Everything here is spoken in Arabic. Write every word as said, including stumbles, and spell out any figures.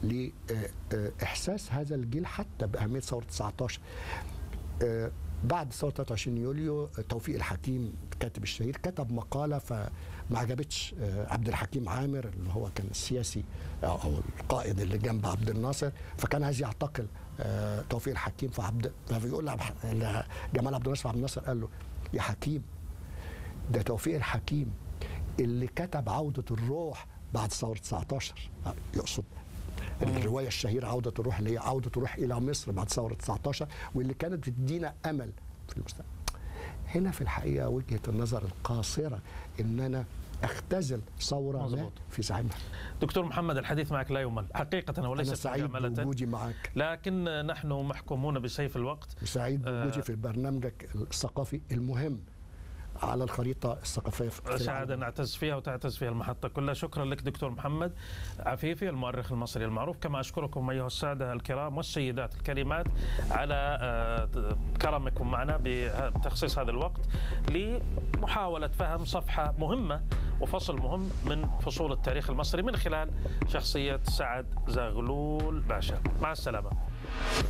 لإحساس هذا الجيل حتى بأهمية ثورة تسعة عشر. بعد ثورة ثلاثة وعشرين يوليو توفيق الحكيم الكاتب الشهير كتب مقالة فما عجبتش عبد الحكيم عامر اللي هو كان السياسي أو القائد اللي جنب عبد الناصر، فكان عايز يعتقل توفيق الحكيم. فعبد فبيقول جمال عبد الناصر عبد الناصر قال له يا حكيم ده توفيق الحكيم اللي كتب عودة الروح بعد ثورة تسعة عشر، يقصد الرواية الشهيرة عودة الروح اللي هي عودة الروح إلى مصر بعد ثورة تسعة عشر، واللي كانت بتدينا أمل في المستقبل. هنا في الحقيقة وجهة النظر القاصرة إن أنا أختزل ثورة ما في زعيمها. دكتور محمد، الحديث معك لا يمل حقيقة وليس أنا سعيد بوجودي معك، لكن نحن محكومون بسيف الوقت. سعيد بوجودي آه في برنامجك الثقافي المهم على الخريطة الثقافية في سعادة نعتز فيها وتعتز فيها المحطة كلها. شكرا لك دكتور محمد عفيفي المؤرخ المصري المعروف. كما أشكركم أيها السادة الكرام والسيدات الكريمات على كرمكم معنا بتخصيص هذا الوقت لمحاولة فهم صفحة مهمة وفصل مهم من فصول التاريخ المصري من خلال شخصية سعد زغلول باشا. مع السلامة.